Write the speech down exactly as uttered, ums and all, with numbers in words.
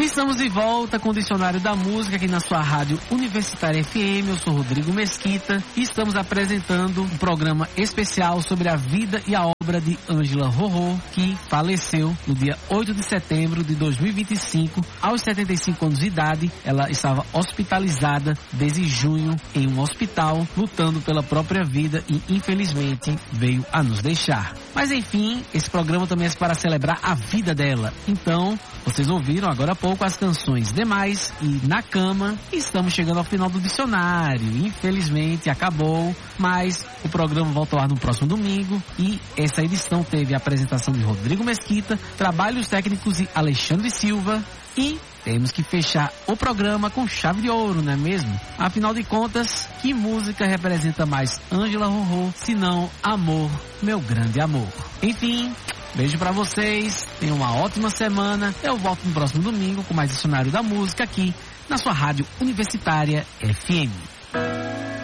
Estamos de volta com o Dicionário da Música aqui na sua rádio Universitária F M. Eu sou Rodrigo Mesquita e estamos apresentando um programa especial sobre a vida e a obra de Ângela Rorô, que faleceu no dia oito de setembro de dois mil e vinte e cinco, aos setenta e cinco anos de idade. Ela estava hospitalizada desde junho em um hospital, lutando pela própria vida e infelizmente veio a nos deixar. Mas enfim, esse programa também é para celebrar a vida dela. Então, vocês ouviram agora há pouco as canções Demais e Na Cama. Estamos chegando ao final do dicionário. Infelizmente acabou, mas o programa volta ao ar no próximo domingo. E essa edição teve a apresentação de Rodrigo Mesquita, trabalhos técnicos de Alexandre Silva. E temos que fechar o programa com chave de ouro, não é mesmo? Afinal de contas, que música representa mais Ângela Rorô, se não Amor, Meu Grande Amor? Enfim, beijo pra vocês, tenham uma ótima semana. Eu volto no próximo domingo com mais Dicionário da Música aqui na sua rádio Universitária F M.